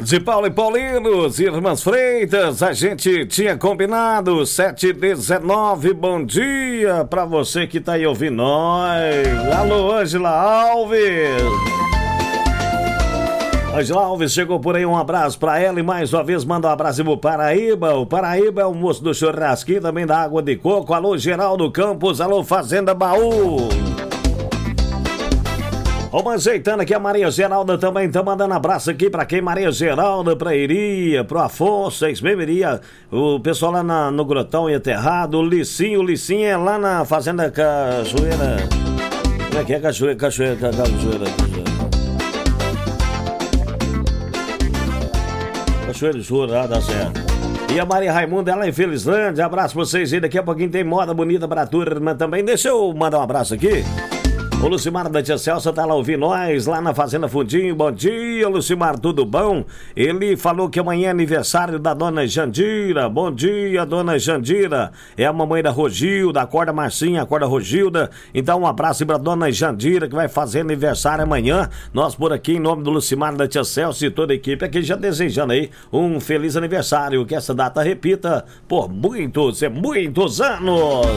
De Paulo e Paulinos, Irmãs Freitas, a gente tinha combinado 7h19, bom dia pra você que tá aí ouvindo nós. Alô, Ângela Alves. Ângela Alves chegou por aí, um abraço pra ela e mais uma vez manda um abraço pro Paraíba. O Paraíba é o moço do churrasquinho, também da água de coco. Alô, Geraldo Campos, alô, Fazenda Baú. Vamos ajeitando aqui, a Maria Geralda também tá mandando abraço aqui pra quem? Maria Geralda, pra Iria, pro Afonso, ex-beberia, o pessoal lá no Grotão e Aterrado, o Licinho é lá na Fazenda Cachoeira. Como é que é? Cachoeira. Cachoeira de Jura, dá certo. E a Maria Raimunda, ela em Felizlândia, abraço pra vocês aí, daqui a pouquinho tem moda bonita pra turma também. Deixa eu mandar um abraço aqui. O Lucimar da Tia Celsa tá lá ouvindo nós, lá na Fazenda Fundinho. Bom dia, Lucimar, tudo bom? Ele falou que amanhã é aniversário da Dona Jandira. Bom dia, Dona Jandira. É a mamãe da Rogilda, acorda Marcinha, acorda Rogilda. Então um abraço pra Dona Jandira, que vai fazer aniversário amanhã. Nós por aqui, em nome do Lucimar da Tia Celsa e toda a equipe aqui, já desejando aí um feliz aniversário. Que essa data repita por muitos e muitos anos.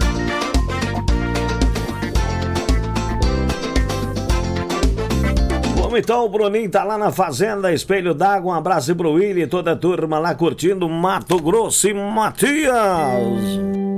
Então o Bruninho tá lá na Fazenda Espelho d'Água, um abraço pro Willi e toda a turma lá curtindo Mato Grosso e Matias.